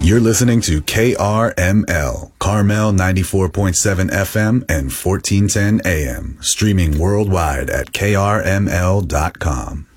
You're listening to KRML, Carmel 94.7 FM and 1410 AM, streaming worldwide at krml.com.